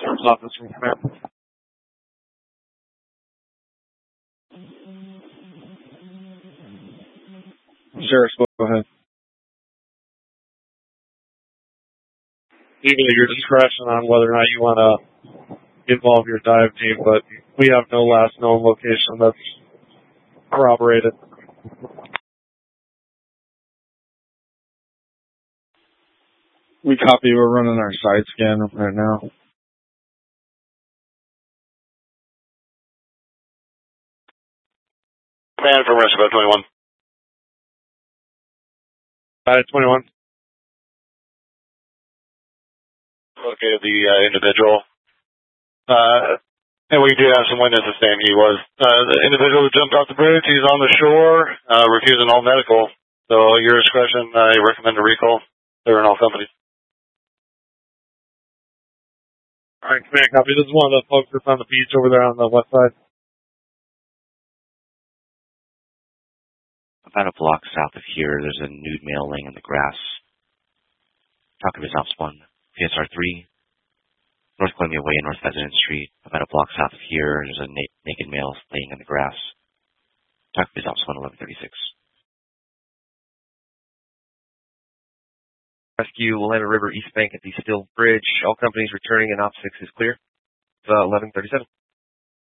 Sheriff's Office from command. Sheriff, go ahead. Even at your discretion on whether or not you want to involve your dive team, but we have no last known location that's corroborated. We copy. We're running our side scan right now. Command from Rescue 21. 21. Located the individual. And we do have some witnesses saying he was the individual who jumped off the bridge. He's on the shore, refusing all medical. So, at your discretion, I recommend a recall. They're in all companies. All right, command copy. This is one of the folks that's on the beach over there on the west side. About a block south of here, there's a nude male laying in the grass. Talk of his ops 1, PSR 3, North Columbia Way and North President Street. About a block south of here, there's a naked male laying in the grass. Talk of his ops 1, 1136. Rescue Willamette River East Bank at the Still Bridge. All companies returning and Op 6 is clear. 1137.